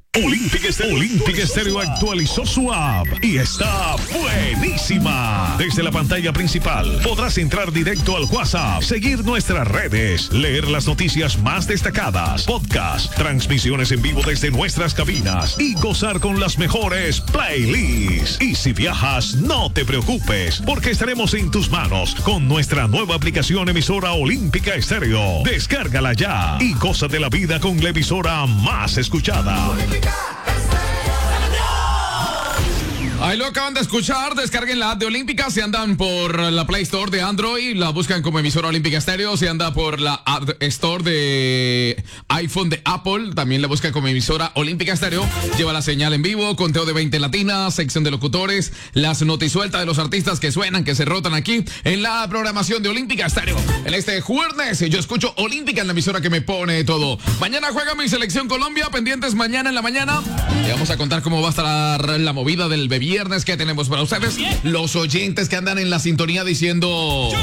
Olympic Stereo actualizó su app y está buenísima. Desde la pantalla principal podrás entrar directo al WhatsApp, seguir nuestras redes, leer las noticias más destacadas, podcast, transmisiones en vivo desde nuestras cabinas y gozar con las mejores playlists. Y si viajas, no te preocupes, porque estaremos en tus manos con nuestra nueva aplicación emisora Olímpica Estéreo. Descárgala ya y goza de la vida con la emisora más escuchada. Ahí lo acaban de escuchar, descarguen la app de Olímpica, si andan por la Play Store de Android, la buscan como emisora Olímpica Estéreo, si anda por la App Store de iPhone de Apple, también la buscan como emisora Olímpica Estéreo, lleva la señal en vivo, conteo de 20 latinas, sección de locutores, las notisueltas de los artistas que suenan, que se rotan aquí en la programación de Olímpica Estéreo. En este jueves yo escucho Olímpica en la emisora que me pone todo. Mañana juega mi selección Colombia, pendientes mañana en la mañana, y vamos a contar cómo va a estar la movida del viernes que tenemos para ustedes, los oyentes que andan en la sintonía diciendo...